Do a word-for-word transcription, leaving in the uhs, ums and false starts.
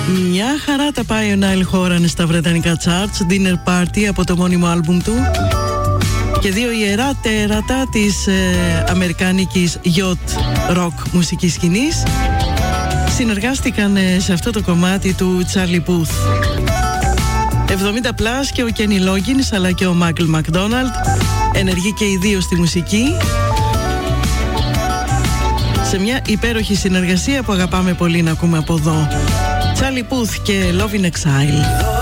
Μια χαρά τα πάει ο Νάιλ Χόραν στα βρετανικά charts. Dinner Party από το μόνιμο άλμπουμ του. Και δύο ιερά τέρατα της ε, αμερικάνικης yacht rock μουσικής σκηνής συνεργάστηκαν ε, σε αυτό το κομμάτι του Charlie Puth. εβδομήντα πλας και ο Kenny Loggins αλλά και ο Michael McDonald, ενεργοί και οι δύο στη μουσική, σε μια υπέροχη συνεργασία που αγαπάμε πολύ να ακούμε από εδώ. Charlie Puth και Love in Exile.